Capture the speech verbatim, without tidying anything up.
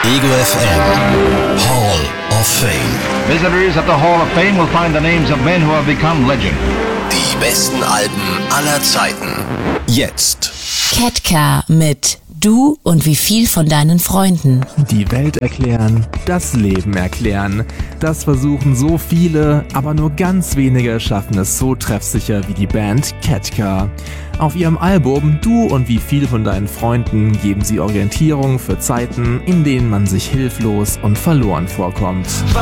Ego F M Hall of Fame. Visitors at the Hall of Fame will find the names of men who have become legend. Die besten Alben aller Zeiten. Jetzt. Ketka mit Du und wie viel von deinen Freunden. Die Welt erklären, das Leben erklären. Das versuchen so viele, aber nur ganz wenige schaffen es so treffsicher wie die Band Ketka. Auf ihrem Album Du und wie viel von deinen Freunden geben sie Orientierung für Zeiten, in denen man sich hilflos und verloren vorkommt.